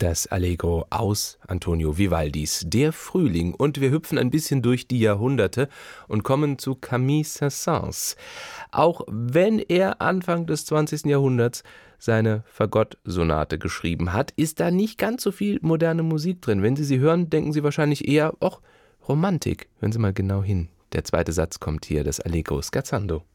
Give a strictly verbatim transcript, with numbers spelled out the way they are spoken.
Das Allegro aus Antonio Vivaldis Der Frühling, und wir hüpfen ein bisschen durch die Jahrhunderte und kommen zu Camille Saint-Saëns. Auch wenn er Anfang des zwanzigsten Jahrhunderts seine Fagott-Sonate geschrieben hat, ist da nicht ganz so viel moderne Musik drin. Wenn Sie sie hören, denken Sie wahrscheinlich eher, ach, Romantik. Hören Sie mal genau hin. Der zweite Satz kommt hier, das Allegro scherzando.